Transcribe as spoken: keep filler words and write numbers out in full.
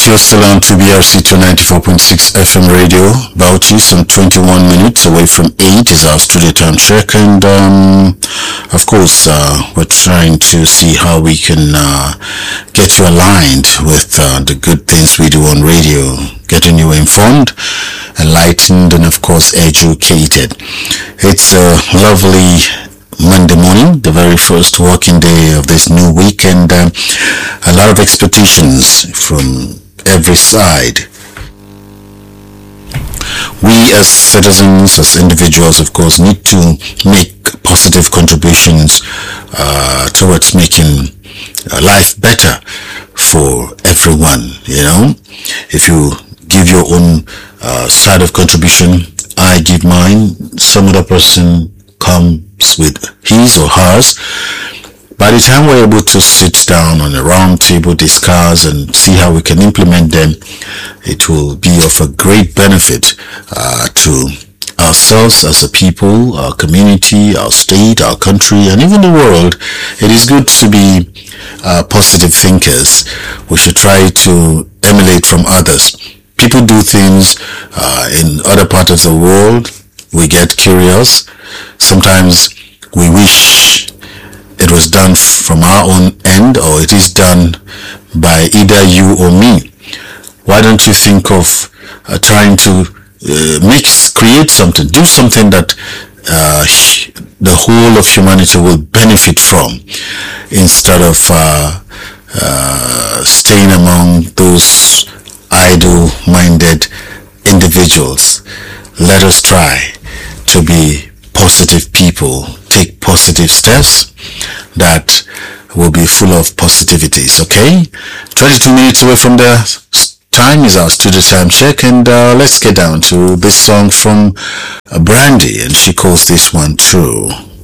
You're still on to B R C two ninety-four point six F M radio. Bauchi, some twenty-one minutes away from eight is our studio time check, and um, of course uh, we're trying to see how we can uh, get you aligned with uh, the good things we do on radio, getting you informed, enlightened, and of course educated. It's a lovely Monday morning, the very first working day of this new week, and uh, a lot of expectations from every side. We as citizens, as individuals, of course, need to make positive contributions uh, towards making uh, life better for everyone. You know, if you give your own uh, side of contribution, I give mine, some other person comes with his or hers. By the time we're able to sit down on a round table, discuss, and see how we can implement them, it will be of a great benefit uh, to ourselves as a people, our community, our state, our country, and even the world. It is good to be uh, positive thinkers. We should try to emulate from others. People do things uh, in other parts of the world. We get curious. Sometimes we wish it was done from our own end, or it is done by either you or me. Why don't you think of uh, trying to uh, make, create something, do something that uh, the whole of humanity will benefit from, instead of uh, uh, staying among those idle-minded individuals. Let us try to be positive people, take positive steps that will be full of positivities. Okay, twenty-two minutes away from the time is our studio time check, and uh, let's get down to this song from uh, Brandy, and she calls this one True.